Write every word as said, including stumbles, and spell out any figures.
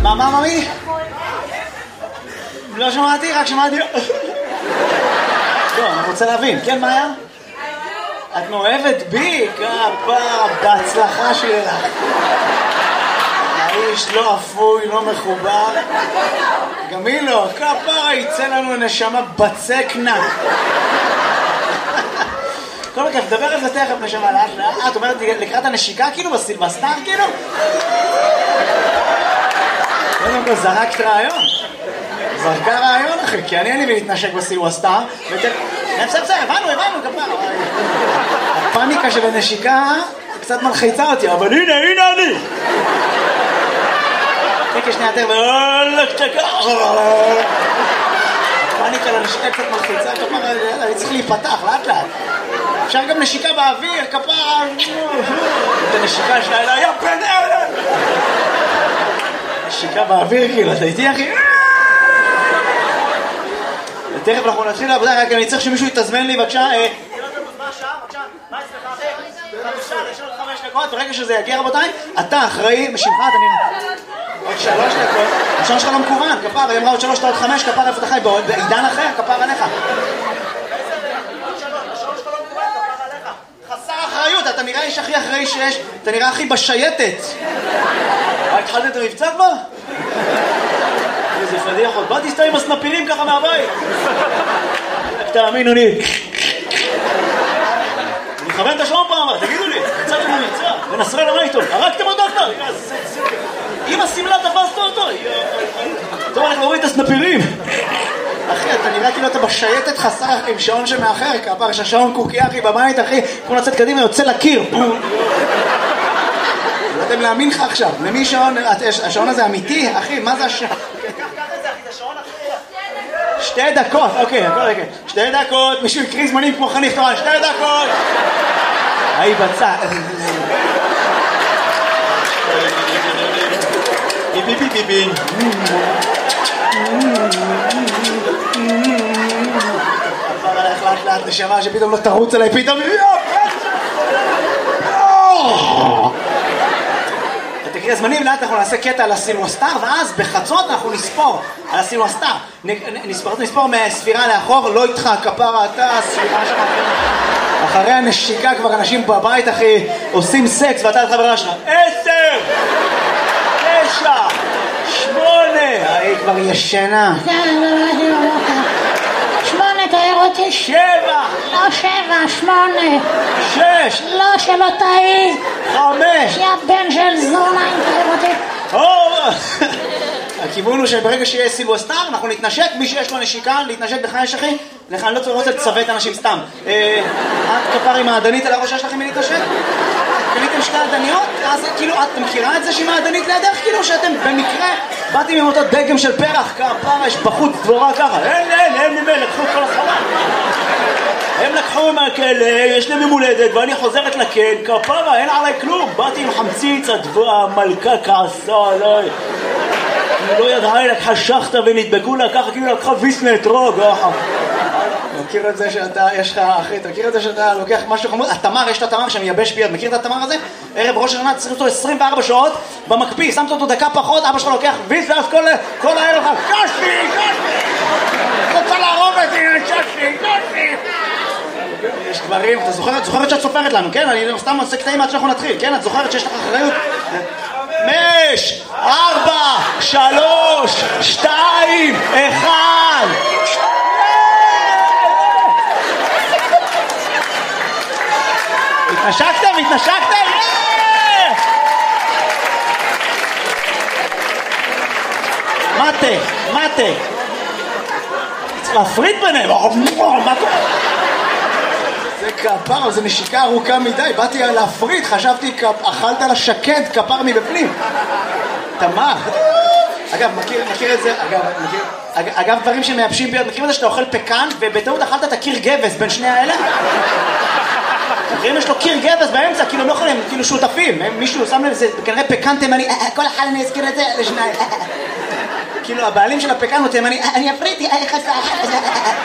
מה, מה, ממי? לא שמעתי, רק שמעתי... לא, אני רוצה להבין. כן, מה היה? את מאוהבת בי? כפרה, בהצלחה שלך. האיש לא אפוי, לא מחובר. גם היא לא. כפרה, יצא לנו נשמה בצק נק. כל מקרה, תדבר על זה תכף נשמה לאט לאט. את אומרת לקראת הנשיקה כאילו בסילבסטר כאילו? קודם כל זרקת רעיון. זרקה רעיון אחי, כי אני אין לי להתנשק בסילבסטר. בסדר, בסדר, הבנו, הבנו, כפרה. הפאניקה של הנשיקה קצת מלחיצה אותי, אבל הנה, הנה אני. תקי שנייה יותר, ואולך תקה. הפאניקה לנשיקה קצת מלחיצה, כפרה, אני צריך להיפתח, לאט לאט. אפשר גם נשיקה באוויר, כפרה. את הנשיקה שלה אלה, יא בן אלה. נשיקה באוויר, כאילו, אתה איתי אחי? תכף אנחנו נתחיל לעבודה, רק אני צריך שמישהו יתזמן לי, בבקשה. מה השעה? בבקשה, מה אצלך? חמישה, יש עוד חמש דקות, ברגע שזה יגיע רבותיי, אתה אחראי, משמך, אתה נראה. עוד שלוש דקות, השעון שלך לא מקוון, כפר, היא אמרה עוד שלוש, עוד חמש, כפר איפה אתה חי, בעידן אחר, כפר עליך. חסר אחריות, אתה נראה איש הכי אחראי שיש, אתה נראה הכי בשייטת. התחלת את המבצע כבר? איזה פדיחות, בא תסתכל עם הסנפירים ככה מהבית. תאמינו לי. אני מכוון את השעון פעם, תגידו לי, יצאתם למבצע, ונסראללה מה איתו? הרגתם אותו כבר? אם הסמלה תפסת אותו. טוב, אנחנו רואים את הסנפירים. אחי, אתה נראה כאילו אתה בשייטת חסר עם שעון שמאחר, כפר שהשעון קוקי אחי בבית, אחי, כמו לצאת קדימה, יוצא לקיר. לא יודעים להאמין לך עכשיו, למי שעון, השעון הזה אמיתי, אחי, מה זה השעון? שתי דקות, אוקיי, הכל רגע. שתי דקות, מישהו יקריא זמנים כמו חניך תורה, שתי דקות. היי בצע. ביבי ביבי ביבי. עבר עליך לאט לאט נשמה שפתאום לא תרוץ עליי, פתאום... תקריא זמנים, לאט אנחנו נעשה קטע על הסילבסטר, ואז בחצות אנחנו נספור על הסילבסטר. נספור, נספור מהספירה לאחור, לא איתך, כפרה, אתה, הספירה שלך. אחרי הנשיקה כבר אנשים בבית, אחי, עושים סקס, ואתה לחברה שלך. עשר! תשע! שמונה! היא כבר ישנה. שמונה, תאר אותי. שבע! לא שבע, שמונה. שש! לא, שלא תאי. חמש! יא בן של זונה, אם תאר אותי. הכיוון הוא שברגע שיהיה סילבסטר, אנחנו נתנשק, מי שיש לו נשיקה, להתנשק בחייש אחי, לך אני לא רוצה לצוות אנשים סתם. את כפר עם העדנית על הראש שלכם מלהתנשק? קניתם שתי עדניות? אז כאילו, את מכירה את זה שהיא מעדנית לידך? כאילו שאתם במקרה באתם עם אותו דגם של פרח, כפר, יש בחוץ דבורה ככה. אין, אין, אין ממל, לקחו כל החמה. הם לקחו מהכלא, יש להם ממולדת, ואני חוזרת לכן, כפרה, אין עליי כלום. באתי עם חמציץ, הדבורה, המלכה כעסה עליי. היא לא ידעה, היא לקחה שחטה ונדבקו לה ככה, כאילו לקחה ויסנה אתרוג, ככה. מכיר את זה שאתה, יש לך, אחי, תכיר את זה שאתה לוקח משהו חמוד? התמר, יש את התמר שמייבש ביד, מכיר את התמר הזה? ערב ראש השנה, צריך אותו עשרים וארבע שעות במקפיא, שמת אותו דקה פחות, אבא שלך לוקח ויס, ואז כל, כל הערב לך, קשי, קשי! רוצה להרוג אותי, קשי, קשי! יש דברים, אתה זוכרת, זוכרת שאת סופרת לנו, כן? אני סתם עושה קטעים עד שאנחנו נתחיל, כן? את זוכרת שיש לך אחריות? חמש, ארבע, שלוש, שתיים, אחד! התנשקתם? התנשקתם? מטה, מטה. צריך להפריד ביניהם. מה קורה? זה כפר, זה נשיקה ארוכה מדי. באתי להפריד, חשבתי אכלת לשקד כפר מבפנים. תמר. אגב, מכיר, מכיר את זה, אגב, מכיר, אגב, דברים שמייבשים ביד, מכיר את זה שאתה אוכל פקן ובטעות אכלת את הקיר גבס בין שני האלה? אם יש לו קיר גבס באמצע, כאילו לא יכולים, כאילו שותפים, מישהו שם לב, זה כנראה פקן תימני, כל אחד אני אזכיר את זה לשניים. כאילו הבעלים של הפקן הוא תימני, אני אפריד,